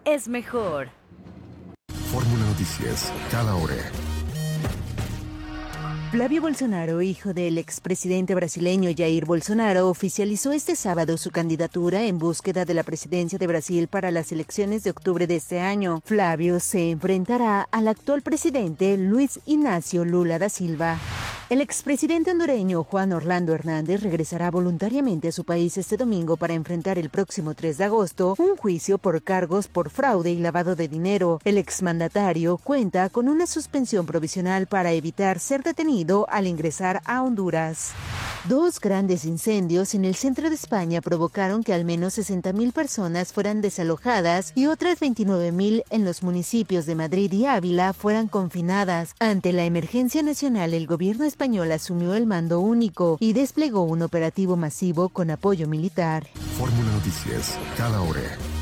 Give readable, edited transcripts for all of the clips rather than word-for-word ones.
es mejor. Fórmula Noticias, cada hora. Flavio Bolsonaro, hijo del expresidente brasileño Jair Bolsonaro, oficializó este sábado su candidatura en búsqueda de la presidencia de Brasil para las elecciones de octubre de este año. Flavio se enfrentará al actual presidente Luis Inácio Lula da Silva. El expresidente hondureño Juan Orlando Hernández regresará voluntariamente a su país este domingo para enfrentar el próximo 3 de agosto un juicio por cargos por fraude y lavado de dinero. El exmandatario cuenta con una suspensión provisional para evitar ser detenido al ingresar a Honduras. Dos grandes incendios en el centro de España provocaron que al menos 60,000 personas fueran desalojadas y otras 29,000 en los municipios de Madrid y Ávila fueran confinadas. Ante la emergencia nacional, el gobierno español asumió el mando único y desplegó un operativo masivo con apoyo militar. Fórmula Noticias, cada hora.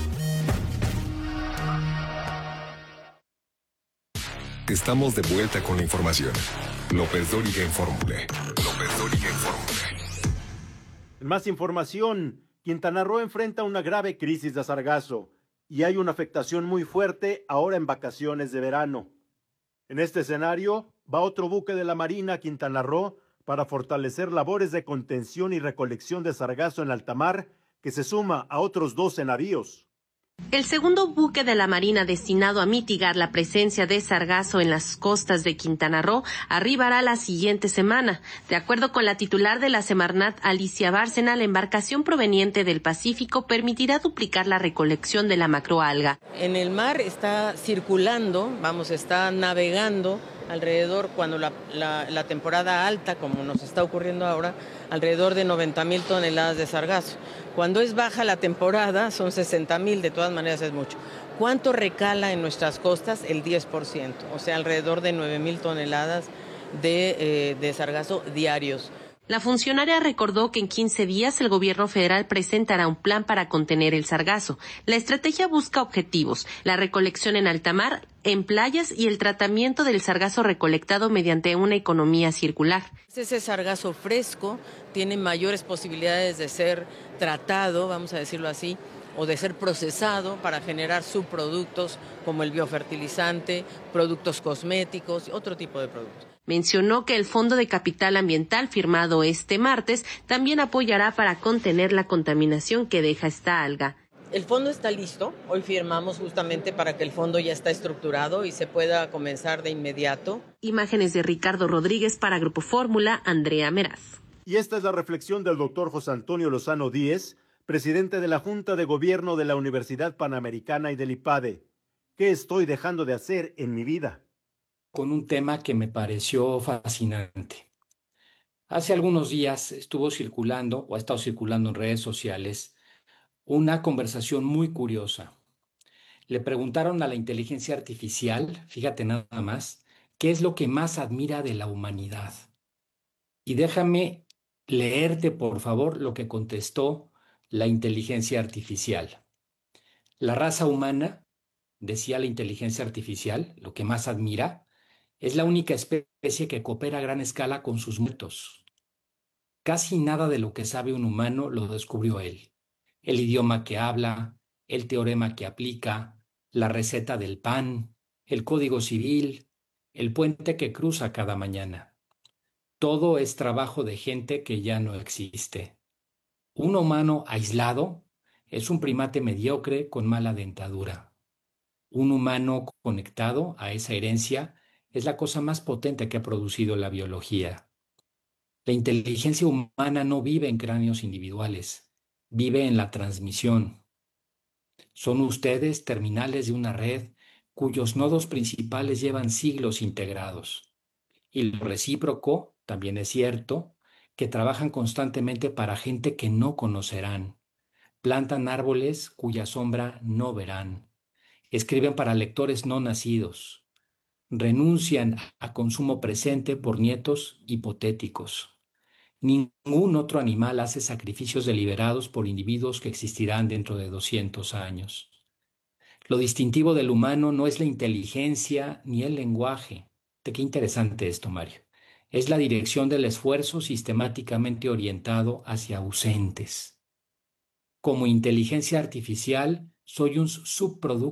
Estamos de vuelta con la información. López Dóriga en Fórmula. López Dóriga en Fórmula. Más información. Quintana Roo enfrenta una grave crisis de sargazo y hay una afectación muy fuerte ahora en vacaciones de verano. En este escenario, va otro buque de la Marina a Quintana Roo para fortalecer labores de contención y recolección de sargazo en alta mar, que se suma a otros 12 navíos. El segundo buque de la Marina destinado a mitigar la presencia de sargazo en las costas de Quintana Roo arribará la siguiente semana. De acuerdo con la titular de la Semarnat, Alicia Bárcena, la embarcación proveniente del Pacífico permitirá duplicar la recolección de la macroalga. En el mar está circulando, está navegando alrededor, cuando la temporada alta, como nos está ocurriendo ahora, alrededor de 90,000 toneladas de sargazo. Cuando es baja la temporada son 60,000, de todas maneras es mucho. ¿Cuánto recala en nuestras costas? El 10%, o sea, alrededor de 9,000 toneladas de sargazo diarios. La funcionaria recordó que en 15 días el gobierno federal presentará un plan para contener el sargazo. La estrategia busca objetivos: la recolección en alta mar, en playas y el tratamiento del sargazo recolectado mediante una economía circular. Ese sargazo fresco tiene mayores posibilidades de ser tratado, vamos a decirlo así, o de ser procesado para generar subproductos como el biofertilizante, productos cosméticos y otro tipo de productos. Mencionó que el Fondo de Capital Ambiental, firmado este martes, también apoyará para contener la contaminación que deja esta alga. El fondo está listo, hoy firmamos justamente para que el fondo ya está estructurado y se pueda comenzar de inmediato. Imágenes de Ricardo Rodríguez para Grupo Fórmula, Andrea Meraz. Y esta es la reflexión del doctor José Antonio Lozano Díez, presidente de la Junta de Gobierno de la Universidad Panamericana y del IPADE. ¿Qué estoy dejando de hacer en mi vida? Con un tema que me pareció fascinante. Hace algunos días estuvo circulando, o ha estado circulando en redes sociales, una conversación muy curiosa. Le preguntaron a la inteligencia artificial, fíjate nada más, ¿qué es lo que más admira de la humanidad? Y déjame leerte, por favor, lo que contestó la inteligencia artificial. La raza humana, decía la inteligencia artificial, lo que más admira, es la única especie que coopera a gran escala con sus muertos. Casi nada de lo que sabe un humano lo descubrió él. El idioma que habla, el teorema que aplica, la receta del pan, el código civil, el puente que cruza cada mañana. Todo es trabajo de gente que ya no existe. Un humano aislado es un primate mediocre con mala dentadura. Un humano conectado a esa herencia es la cosa más potente que ha producido la biología. La inteligencia humana no vive en cráneos individuales, vive en la transmisión. Son ustedes terminales de una red cuyos nodos principales llevan siglos integrados. Y lo recíproco, también es cierto, que trabajan constantemente para gente que no conocerán. Plantan árboles cuya sombra no verán. Escriben para lectores no nacidos. Renuncian a consumo presente por nietos hipotéticos. Ningún otro animal hace sacrificios deliberados por individuos que existirán dentro de 200 años. Lo distintivo del humano no es la inteligencia ni el lenguaje. Qué interesante esto, Mario. Es la dirección del esfuerzo sistemáticamente orientado hacia ausentes. Como inteligencia artificial, soy un subproducto